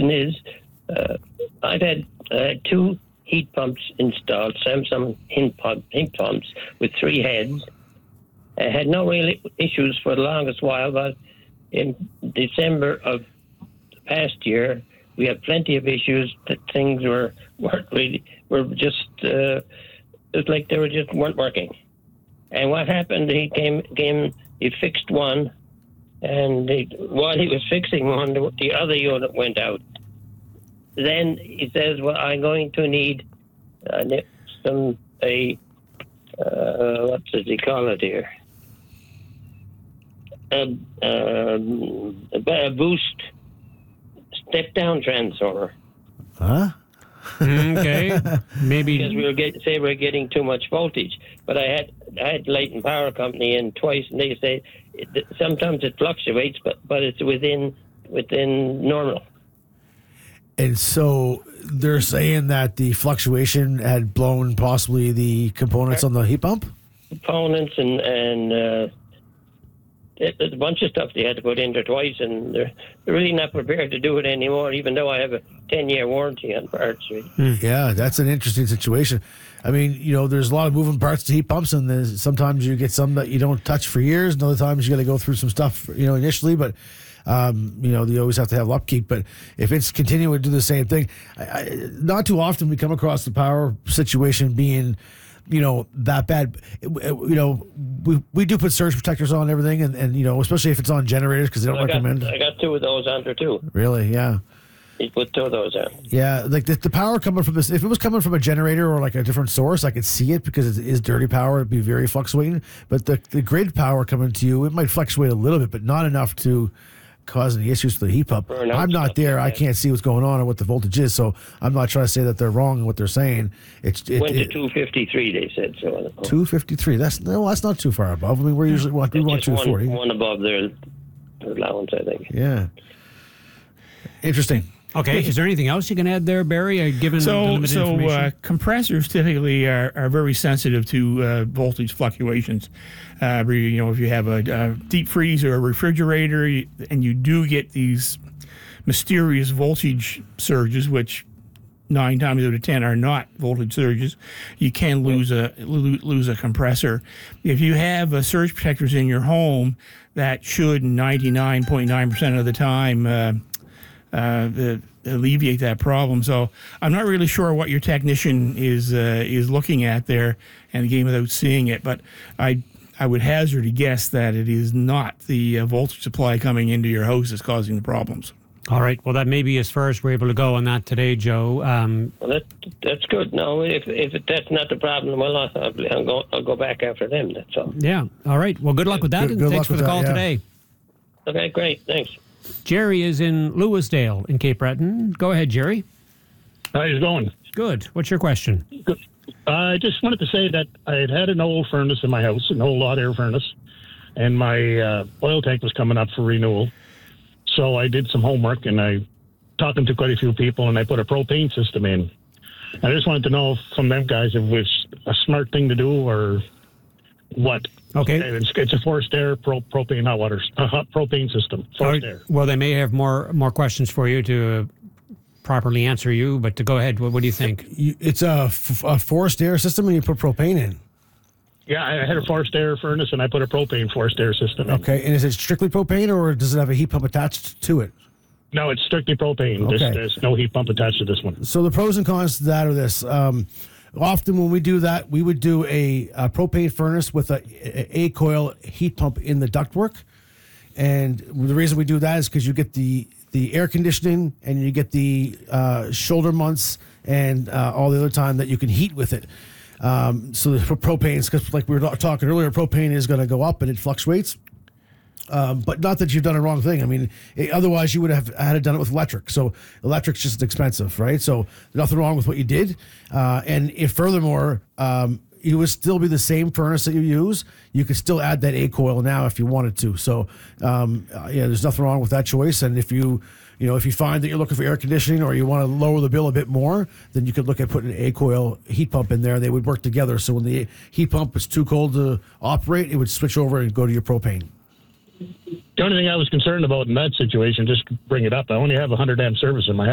question is, I've had two heat pumps installed, Samsung heat pumps with 3 heads. I had no real issues for the longest while, but in December of the past year, we had plenty of issues that things were just it was like they weren't working. And what happened? He he fixed one, and while he was fixing one, the other unit went out. Then he says, "Well, I'm going to need what does he call it here? A boost step-down transformer." Huh? Okay, maybe because we're getting too much voltage. But I had Leighton Power Company in twice, and they say sometimes it fluctuates, but it's within normal. And so they're saying that the fluctuation had blown possibly the components on the heat pump? Components and there's a bunch of stuff they had to put in there twice, and they're really not prepared to do it anymore, even though I have a 10-year warranty on parts. Yeah, that's an interesting situation. I mean, there's a lot of moving parts to heat pumps, and sometimes you get some that you don't touch for years, and other times you got to go through some stuff, initially, but you always have to have upkeep. But if it's continuing to do the same thing, not too often we come across the power situation being that bad. We do put surge protectors on everything, and especially if it's on generators, because they don't recommend. I got 2 of those on there too. Really? Yeah. You put 2 of those on. Yeah, like the power coming from this. If it was coming from a generator or like a different source, I could see it because it is dirty power. It'd be very fluctuating. But the grid power coming to you, it might fluctuate a little bit, but not enough to cause any issues for the heat pump. I'm not there. I can't see what's going on or what the voltage is, so I'm not trying to say that they're wrong in what they're saying. Went to 253, they said. So 253. That's not too far above. I mean, we usually want 240. One above their allowance, I think. Yeah. Interesting. Okay, is there anything else you can add there, Barry, given the limited information? Compressors typically are very sensitive to voltage fluctuations. If you have a deep freeze or a refrigerator, and you do get these mysterious voltage surges, which 9 times out of 10 are not voltage surges, you can lose a compressor. If you have surge protectors in your home, that should 99.9% of the time alleviate that problem. So I'm not really sure what your technician is looking at there, and again, without seeing it, but I would hazard a guess that it is not the voltage supply coming into your house that's causing the problems. All right. Well, that may be as far as we're able to go on that today, Joe. Well, that's good. No, if that's not the problem, well, I'll go back after them. That's all. Yeah. All right. Well, good luck with that. Good thanks for the call today. Okay, great. Thanks. Jerry is in Lewisdale in Cape Breton. Go ahead, Jerry. How's it going? Good. What's your question? Good. I just wanted to say that I had an old furnace in my house, an old hot air furnace, and my oil tank was coming up for renewal. So I did some homework, and I talking to quite a few people, and I put a propane system in. I just wanted to know from them guys if it was a smart thing to do or what. Okay. It's a forced air propane hot water propane system. Forced air. Well, they may have more questions for you to properly answer you, but to go ahead, what do you think? It's a forced air system, and you put propane in. Yeah, I had a forced air furnace, and I put a propane forced air system in. Okay, and is it strictly propane, or does it have a heat pump attached to it? No, it's strictly propane. Okay. There's no heat pump attached to this one. So the pros and cons to that are this. Often when we do that, we would do a propane furnace with a coil heat pump in the ductwork. And the reason we do that is because you get the air conditioning and you get the shoulder months and all the other time that you can heat with it. So for propane, because like we were talking earlier, propane is going to go up and it fluctuates. But not that you've done a wrong thing. I mean, otherwise you would have had it done it with electric. So electric's just expensive, right? So nothing wrong with what you did. And if furthermore, it would still be the same furnace that you use. You could still add that A coil now if you wanted to. So there's nothing wrong with that choice. And if you find that you're looking for air conditioning or you want to lower the bill a bit more, then you could look at putting an A-coil heat pump in there. They would work together. So when the heat pump is too cold to operate, it would switch over and go to your propane. The only thing I was concerned about in that situation, just to bring it up, I only have 100 amp service in my house.